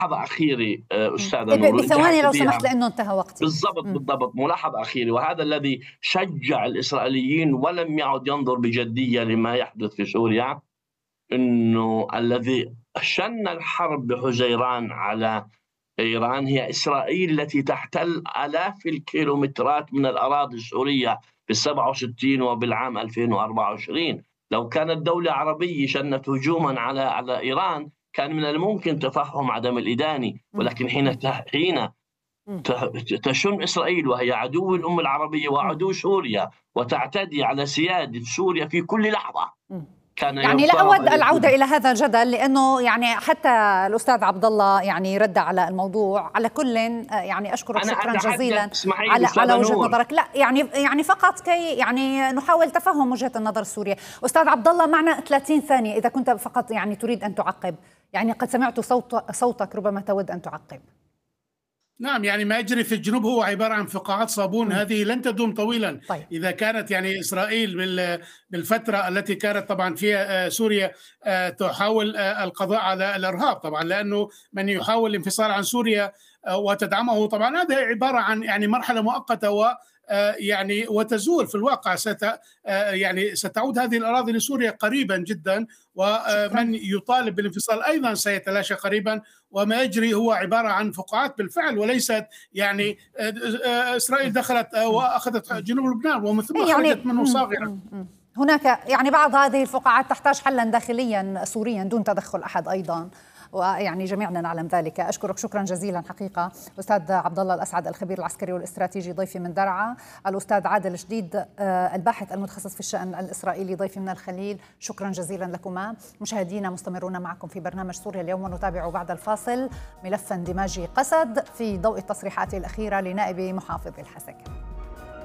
ملاحظة أخيرة أستاذة نور، أنت بثواني لو حكيتيها سمحت لأنه انتهى وقتي. بالضبط. ملاحظة أخيرة، وهذا الذي شجع الإسرائيليين ولم يعد ينظر بجدية لما يحدث في سوريا، إنه الذي شن الحرب بحزيران على إيران هي إسرائيل التي تحتل آلاف الكيلومترات من الأراضي السورية في 67 وبالعام 2024. لو كانت دولة عربية شنت هجوما على إيران كان من الممكن تفهم عدم الإدانة، ولكن حين تشن إسرائيل وهي عدو الأمة العربية وعدو سوريا وتعتدي على سيادة سوريا في كل لحظة، كان يعني لا أود العودة إلى هذا الجدل، لأنه يعني حتى الأستاذ عبد الله يعني رد على الموضوع. على كل يعني أشكرك شكرا جزيلا على وجهة نظرك. لا يعني فقط كي يعني نحاول تفهم وجهة النظر السورية. أستاذ عبد الله معنا 30 ثانية إذا كنت فقط يعني تريد أن تعقب، يعني قد سمعت صوتك ربما تود أن تعقب. نعم، يعني ما يجري في الجنوب هو عبارة عن فقاعات صابون، هذه لن تدوم طويلا. طيب. إذا كانت يعني إسرائيل بالفترة التي كانت طبعا فيها سوريا تحاول القضاء على الإرهاب، طبعا لأنه من يحاول الانفصال عن سوريا وتدعمه طبعا هذا عبارة عن يعني مرحلة مؤقتة يعني وتزول في الواقع. يعني ستعود هذه الأراضي لسوريا قريبا جدا، ومن يطالب بالانفصال أيضا سيتلاشى قريبا. وما يجري هو عبارة عن فقاعات بالفعل، وليست يعني إسرائيل دخلت وأخذت جنوب لبنان ومن ثم خرجت منه صاغرا. هناك يعني بعض هذه الفقاعات تحتاج حلا داخليا سوريا دون تدخل أحد أيضا، ويعني جميعنا نعلم ذلك. أشكرك شكرا جزيلا حقيقة أستاذ عبد الله الأسعد الخبير العسكري والاستراتيجي ضيفي من درعا، الأستاذ عادل جديد الباحث المتخصص في الشأن الإسرائيلي ضيفي من الخليل. شكرا جزيلا لكما. مشاهدينا مستمرون معكم في برنامج سوريا اليوم، ونتابع بعد الفاصل ملف اندماجي قسد في ضوء التصريحات الأخيرة لنائب محافظ الحسكة.